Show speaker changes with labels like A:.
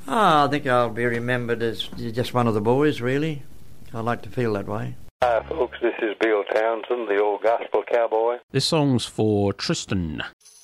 A: I think I'll be remembered as just one of the boys, really. I like to feel that way.
B: Hi folks, this is Bill Townsend, the old gospel cowboy.
C: This song's for Tristan.